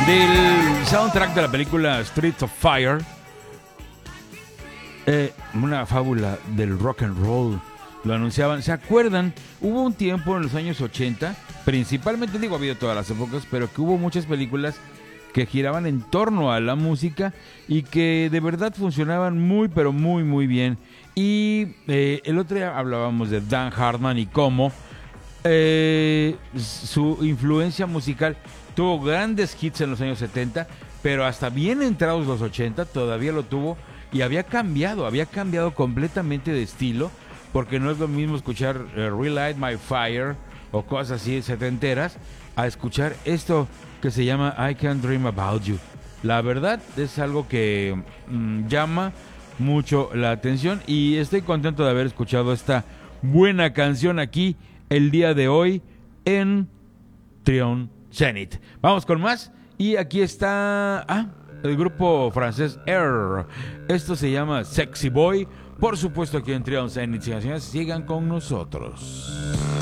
Del soundtrack de la película Streets of Fire, una fábula del rock and roll. Lo anunciaban, ¿se acuerdan? Hubo un tiempo en los años 80, principalmente, digo, ha habido todas las épocas, pero que hubo muchas películas que giraban en torno a la música y que de verdad funcionaban muy, pero muy, muy bien. Y el otro día hablábamos de Dan Hartman y cómo su influencia musical tuvo grandes hits en los años 70, pero hasta bien entrados los 80 todavía lo tuvo y había cambiado completamente de estilo, porque no es lo mismo escuchar Relight My Fire o cosas así setenteras a escuchar esto que se llama I Can't Dream About You. La verdad es algo que llama mucho la atención y estoy contento de haber escuchado esta buena canción aquí el día de hoy en Trion Zenith. Vamos con más y aquí está el grupo francés Air. Esto se llama Sexy Boy. Por supuesto aquí en Trion Zenith. Sigan con nosotros.